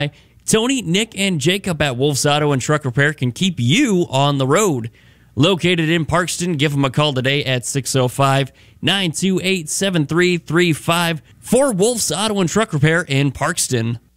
Tony, Nick, and Jacob at Wolf's Auto and Truck Repair can keep you on the road. Located in Parkston, give them a call today at 605-928-7335 for Wolf's Auto and Truck Repair in Parkston.